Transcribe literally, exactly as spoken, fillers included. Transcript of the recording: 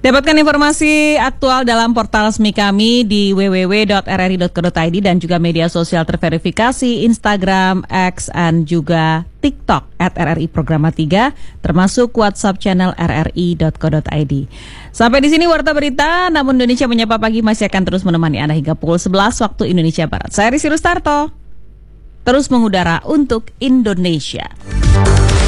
Dapatkan informasi aktual dalam portal resmi kami di w w w dot r r i dot co dot i d dan juga media sosial terverifikasi Instagram, X, dan juga TikTok at R R I Programa tiga, termasuk WhatsApp channel r r i dot co dot i d. Sampai di sini Warta Berita, namun Indonesia Menyapa Pagi masih akan terus menemani Anda hingga pukul sebelas waktu Indonesia Barat. Saya Risi Rustarto, terus mengudara untuk Indonesia.